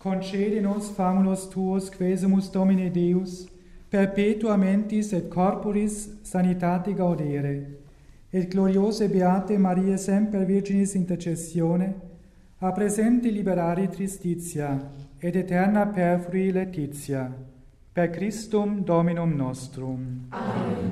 concede nos famulus tuos quesumus Domine Deus, perpetua mentis et corporis sanitate gaudere, et gloriose beate Maria semper Virginis intercessione, a presenti liberare tristitia, et eterna perfrui laetitia, per Christum Dominum nostrum. Amen.